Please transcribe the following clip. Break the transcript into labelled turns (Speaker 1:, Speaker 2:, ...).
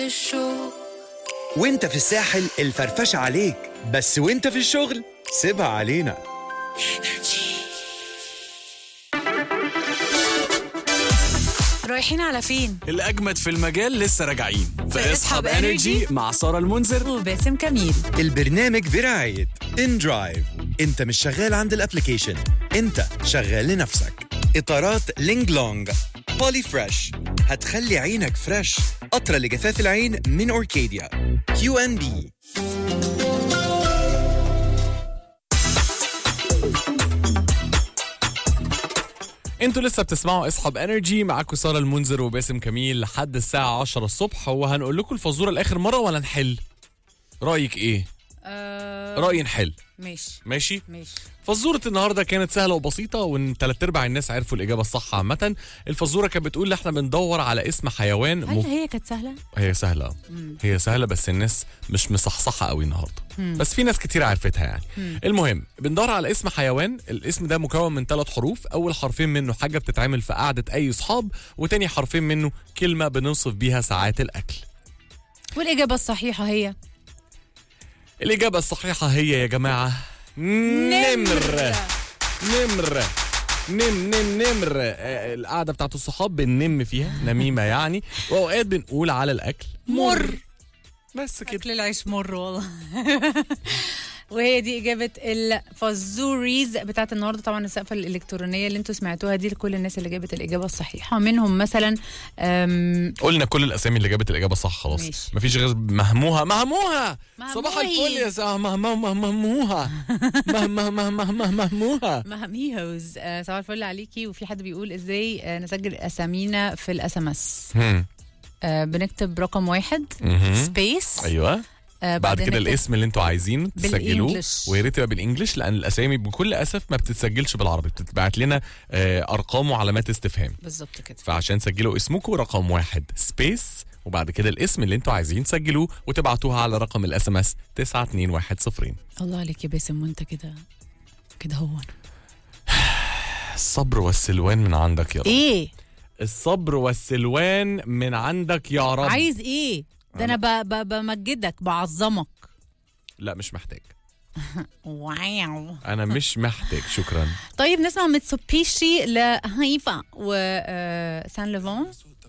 Speaker 1: وانت في الساحل الفرفشة عليك، بس وانت في الشغل سيبها علينا.
Speaker 2: رايحين على فين؟
Speaker 3: الأجمد في المجال لسه راجعين في اصحاب انرجي مع سارة المنذر
Speaker 2: وباسم كميل.
Speaker 1: البرنامج برعاية إن درايف. انت مش شغال عند الابليكيشن، انت شغال لنفسك. اطارات لينج لونج بولي فريش هتخلي عينك فريش. قطرة لجفاف العين من أوركيديا. QNB.
Speaker 3: انتوا لسه بتسمعوا اصحاب انرجي، معاكم سارة المنذر وباسم كميل لحد الساعة 10 الصبح، وهنقول لكم الفزورة لآخر مرة ولا نحل؟ رأيك ايه؟ رأيي نحل. ماشي. فزورة النهاردة كانت سهلة وبسيطة، وان 3/4 الناس عرفوا الإجابة الصح عامة. الفزورة كانت بتقول ان احنا بندور على اسم حيوان.
Speaker 2: هل هي كانت سهلة؟
Speaker 3: هي سهلة. هي سهلة بس الناس مش مصحصحة قوي النهاردة. بس في ناس كتير عرفتها يعني. المهم بندور على اسم حيوان، الاسم ده مكون من 3 حروف، أول حرفين منه حاجة بتتعمل في قعدة أي صحاب، وتاني حرفين منه كلمة بنوصف بيها ساعات الأكل.
Speaker 2: والإجابة الصحيحة هي؟
Speaker 3: الإجابة الصحيحة هي يا جماعة نمر. القعدة بتاعت الصحاب بننم فيها نميمة يعني، وأوقات بنقول على الأكل مر. بس كده.
Speaker 2: أكل العيش مر والله. وهي دي إجابة الفزوريز بتاعت النهاردة. طبعا السقفة الإلكترونية اللي انتوا سمعتوها دي لكل الناس اللي جابت الإجابة الصحيحة، منهم مثلا
Speaker 3: قلنا كل الأسامي اللي جابت الإجابة صح خلاص.
Speaker 2: ماشي.
Speaker 3: مفيش غير مهموها. صباح الفل يا ساعة مهموها.
Speaker 2: مهميهوز. صباح الفل عليكي. وفي حد بيقول ازاي نسجل أسامينا في الSMS. بنكتب رقم 1 سبيس.
Speaker 3: أيوة. بعد كده الاسم اللي انتوا عايزين تسجلوه، ويا ريت يبقى بالانجلش، لان الاسامي بكل اسف ما بتتسجلش بالعربي، بتتبعت لنا ارقام وعلامات استفهام.
Speaker 2: بالظبط كده.
Speaker 3: فعشان تسجلوا اسمكم رقم 1 سبيس، وبعد كده الاسم اللي انتوا عايزين تسجلوه، وتبعتوها على رقم الSMS 92110.
Speaker 2: الله عليك يا باسم، وانت كده هو
Speaker 3: الصبر والسلوان من عندك يا رب.
Speaker 2: ايه
Speaker 3: الصبر والسلوان من عندك يا رب.
Speaker 2: عايز ايه؟ ده انا بمجدك بعظمك.
Speaker 3: لا مش محتاج.
Speaker 2: واو.
Speaker 3: انا مش محتاج، شكرا.
Speaker 2: طيب نسمع ميتسوبيشي لهايفا وسان ليفون